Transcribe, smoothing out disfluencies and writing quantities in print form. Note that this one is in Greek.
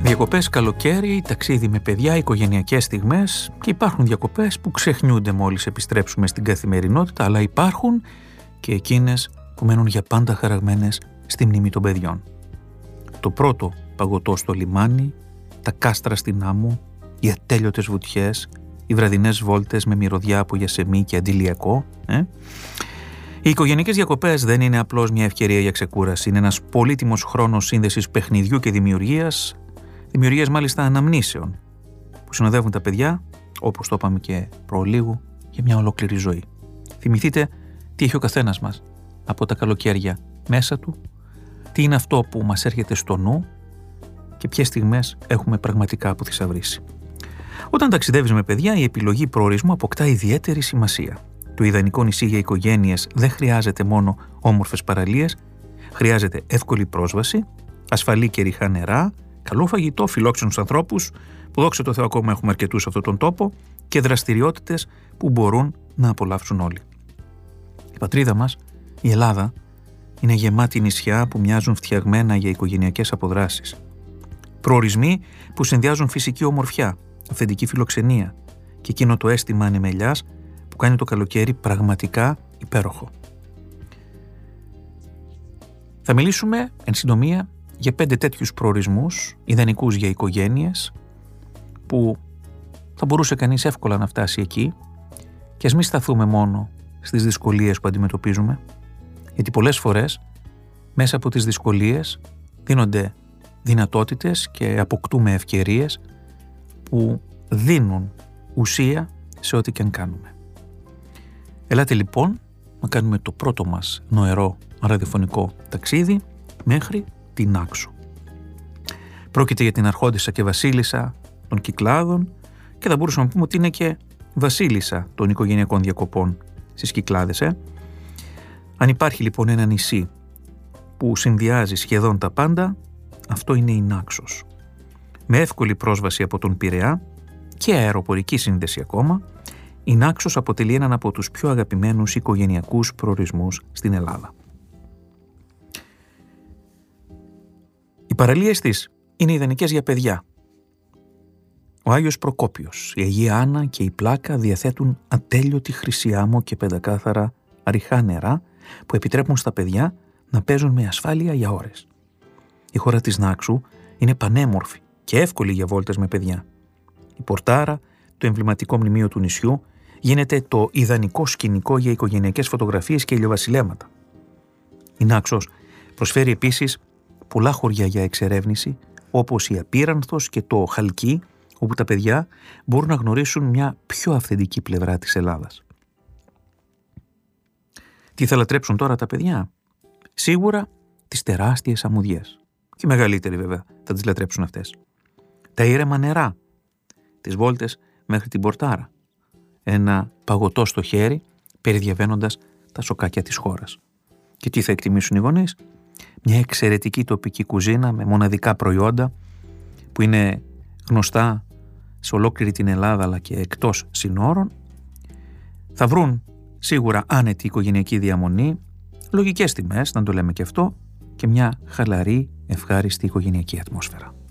Διακοπές καλοκαίρι, ταξίδι με παιδιά, οικογενειακές στιγμές, και υπάρχουν διακοπές που ξεχνιούνται μόλις επιστρέψουμε στην καθημερινότητα, αλλά υπάρχουν και εκείνες που μένουν για πάντα χαραγμένες στη μνήμη των παιδιών. Το πρώτο παγωτό στο λιμάνι, τα κάστρα στην άμμο, οι ατέλειωτες βουτιές, οι βραδινές βόλτες με μυρωδιά από γιασεμί και αντιλιακό. Οι οικογενειακές διακοπές δεν είναι απλώς μια ευκαιρία για ξεκούραση, είναι ένας πολύτιμος χρόνος σύνδεσης παιχνιδιού και δημιουργίας μάλιστα αναμνήσεων, που συνοδεύουν τα παιδιά, όπως το είπαμε και προλίγου, για μια ολόκληρη ζωή. Θυμηθείτε τι έχει ο καθένας μας από τα καλοκαίρια μέσα του, τι είναι αυτό που μας έρχεται στο νου και ποιες στιγμές έχουμε πραγματικά αποθυσαυρίσει. Όταν ταξιδεύεις με παιδιά, η επιλογή προορισμού αποκτά ιδιαίτερη σημασία. Το ιδανικό νησί για οικογένειες δεν χρειάζεται μόνο όμορφες παραλίες, χρειάζεται εύκολη πρόσβαση, ασφαλή και ρηχά νερά, καλό φαγητό, φιλόξενους ανθρώπους, που δόξα τω Θεώ ακόμα έχουμε αρκετούς σε αυτόν τον τόπο, και δραστηριότητες που μπορούν να απολαύσουν όλοι. Η πατρίδα μας, η Ελλάδα, είναι γεμάτη νησιά που μοιάζουν φτιαγμένα για οικογενειακές αποδράσεις. Προορισμοί που συνδυάζουν φυσική ομορφιά, αυθεντική φιλοξενία και εκείνο το αίσθημα ανεμελιάς που κάνει το καλοκαίρι πραγματικά υπέροχο. Θα μιλήσουμε εν συντομία για 5 τέτοιους προορισμούς, ιδανικούς για οικογένειες, που θα μπορούσε κανείς εύκολα να φτάσει εκεί, και ας μην σταθούμε μόνο στις δυσκολίες που αντιμετωπίζουμε, γιατί πολλές φορές μέσα από τις δυσκολίες δίνονται δυνατότητες και αποκτούμε ευκαιρίες που δίνουν ουσία σε ό,τι και αν κάνουμε. Ελάτε λοιπόν να κάνουμε το πρώτο μας νοερό ραδιοφωνικό ταξίδι μέχρι την Άξο. Πρόκειται για την αρχόντισσα και βασίλισσα των Κυκλάδων, και θα μπορούσαμε να πούμε ότι είναι και βασίλισσα των οικογενειακών διακοπών στις Κυκλάδες. Αν υπάρχει λοιπόν ένα νησί που συνδυάζει σχεδόν τα πάντα, αυτό είναι η Νάξος. Με εύκολη πρόσβαση από τον Πειραιά και αεροπορική σύνδεση ακόμα, η Νάξος αποτελεί έναν από τους πιο αγαπημένους οικογενειακούς προορισμούς στην Ελλάδα. Οι παραλίες της είναι ιδανικές για παιδιά. Ο Άγιος Προκόπιος, η Αγία Άννα και η Πλάκα διαθέτουν ατέλειωτη χρυσή άμμο και πεντακάθαρα ρηχά νερά που επιτρέπουν στα παιδιά να παίζουν με ασφάλεια για ώρες. Η χώρα της Νάξου είναι πανέμορφη και εύκολη για βόλτες με παιδιά. Η Πορτάρα, το εμβληματικό μνημείο του νησιού, γίνεται το ιδανικό σκηνικό για οικογενειακές φωτογραφίες και ηλιοβασιλέματα. Η Νάξος προσφέρει επίσης πολλά χωριά για εξερεύνηση, όπως η Απίρανθος και το Χαλκί, όπου τα παιδιά μπορούν να γνωρίσουν μια πιο αυθεντική πλευρά της Ελλάδας. Τι θα λατρέψουν τώρα τα παιδιά? Σίγουρα τις τεράστιες αμμουδιές. Και οι μεγαλύτεροι βέβαια θα τις λατρέψουν αυτές. Τα ήρεμα νερά, τις βόλτες μέχρι την Πορτάρα. Ένα παγωτό στο χέρι, περιδιαβαίνοντας τα σοκάκια της χώρας. Και τι θα εκτιμήσουν οι γονείς? Μια εξαιρετική τοπική κουζίνα με μοναδικά προϊόντα που είναι γνωστά σε ολόκληρη την Ελλάδα αλλά και εκτός συνόρων. Θα βρουν σίγουρα άνετη οικογενειακή διαμονή, λογικές τιμές, να το λέμε και αυτό, και μια χαλαρή, ευχάριστη οικογενειακή ατμόσφαιρα.